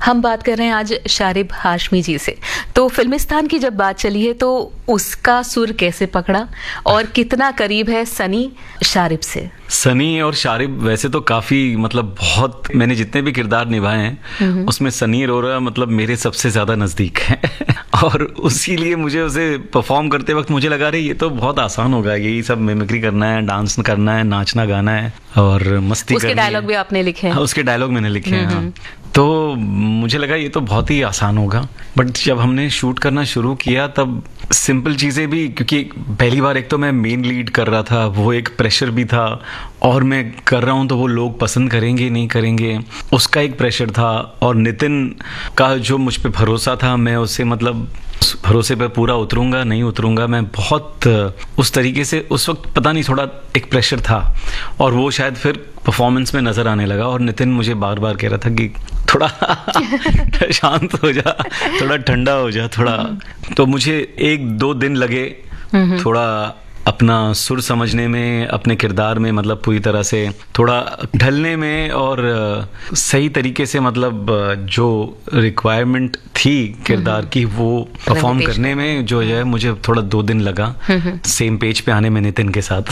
हम बात कर रहे हैं आज शारिब हाशमी जी से। तो फिल्मिस्तान की जब बात चली है तो उसका सुर कैसे पकड़ा और कितना करीब है सनी शारिब से? सनी और शारिब वैसे तो काफी बहुत मैंने जितने भी किरदार निभाए हैं उसमें सनी अरोरा मेरे सबसे ज्यादा नजदीक है और उसी लिए मुझे उसे परफॉर्म करते वक्त मुझे लगा रही ये तो बहुत आसान होगा, यही सब मिमिक्री करना है, डांस करना है, नाचना गाना है और मस्ती करनी है। उसके डायलॉग भी आपने लिखे हैं? हाँ, उसके डायलॉग मैंने लिखे हैं। हाँ। तो मुझे लगा ये तो बहुत ही आसान होगा, बट जब हमने शूट करना शुरू किया तब सिंपल चीज़ें भी, क्योंकि पहली बार एक तो मैं मेन लीड कर रहा था, वो एक प्रेशर भी था और मैं कर रहा हूँ तो वो लोग पसंद करेंगे नहीं करेंगे उसका एक प्रेशर था, और नितिन का जो मुझ पे भरोसा था, मैं उससे भरोसे पे पूरा उतरूंगा नहीं उतरूंगा, मैं बहुत उस तरीके से उस वक्त पता नहीं थोड़ा एक प्रेशर था और वो शायद फिर परफॉर्मेंस में नजर आने लगा। और नितिन मुझे बार बार कह रहा था कि थोड़ा शांत हो जा, थोड़ा ठंडा हो जा थोड़ा। तो मुझे 1-2 दिन लगे थोड़ा अपना सुर समझने में, अपने किरदार में पूरी तरह से थोड़ा ढलने में और सही तरीके से जो रिक्वायरमेंट थी किरदार की वो परफॉर्म करने में जो है मुझे थोड़ा 2 दिन लगा सेम पेज पे आने में नितिन के साथ।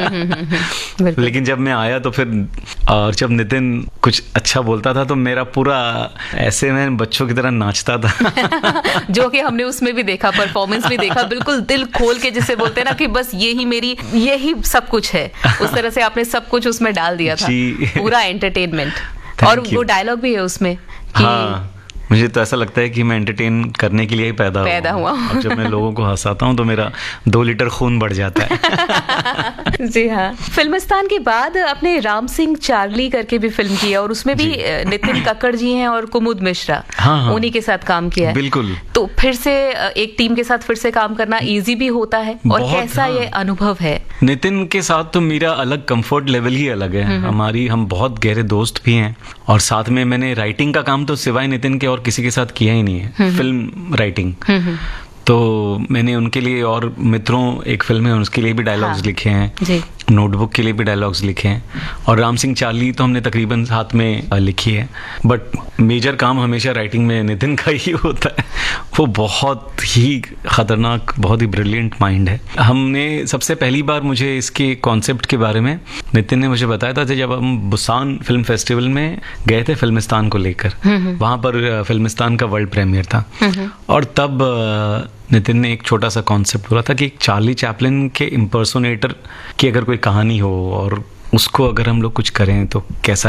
लेकिन जब मैं आया तो फिर, और जब नितिन कुछ अच्छा बोलता था तो मेरा पूरा ऐसे मैं बच्चों की तरह नाचता था जो कि हमने उसमें भी देखा, परफॉर्मेंस भी देखा, बिल्कुल दिल खोल के जिसे बोलते हैं ना कि बस यही सब कुछ है, उस तरह से आपने सब कुछ उसमें डाल दिया था, पूरा एंटरटेनमेंट। और वो डायलॉग भी है उसमें कि हाँ, मुझे तो ऐसा लगता है कि मैं एंटरटेन करने के लिए ही पैदा हुआ। और जब मैं लोगों को हंसाता हूँ तो मेरा 2 लीटर खून बढ़ जाता है। जी हाँ। फिल्मिस्तान के बाद आपने राम सिंह चार्ली करके भी फिल्म की है और उसमें भी नितिन कक्कड़ जी हैं और कुमुद मिश्रा, हाँ। उन्हीं के साथ काम किया है। बिल्कुल। तो फिर से एक टीम के साथ फिर से काम करना इजी भी होता है और कैसा ये अनुभव है? नितिन के साथ तो मेरा अलग कंफर्ट लेवल ही अलग है। हम बहुत गहरे दोस्त भी हैं और साथ में मैंने राइटिंग का काम तो सिवाय नितिन के और किसी के साथ किया ही नहीं है, फिल्म राइटिंग। तो मैंने उनके लिए और मित्रों एक फिल्म है उसके लिए भी डायलॉग्स लिखे हैं, नोटबुक के लिए भी डायलॉग्स लिखे हैं, और राम सिंह चार्ली तो हमने तकरीबन साथ में लिखी है। बट मेजर काम हमेशा राइटिंग में नितिन का ही होता है। वो बहुत ही खतरनाक, बहुत ही ब्रिलियंट माइंड है। हमने सबसे पहली बार मुझे इसके कॉन्सेप्ट के बारे में नितिन ने मुझे बताया था जब हम बुसान फिल्म फेस्टिवल में गए थे फिल्मिस्तान को लेकर, वहाँ पर फिल्मिस्तान का वर्ल्ड प्रीमियर था और तब नितिन ने एक छोटा सा कॉन्सेप्ट बोला था कि एक चार्ली चैपलिन के इम्पर्सोनेटर की अगर कोई कहानी हो और उसको अगर हम लोग कुछ करें तो कैसा